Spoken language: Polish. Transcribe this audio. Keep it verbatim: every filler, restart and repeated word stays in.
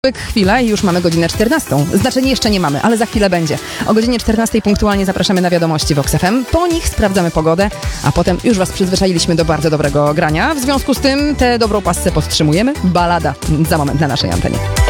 Chwila i już mamy godzinę czternastą. Znaczy jeszcze nie mamy, ale za chwilę będzie. O godzinie czternastej punktualnie zapraszamy na wiadomości Vox F M. Po nich sprawdzamy pogodę, a potem już was przyzwyczailiśmy do bardzo dobrego grania. W związku z tym tę dobrą pasję podtrzymujemy. Balada za moment na naszej antenie.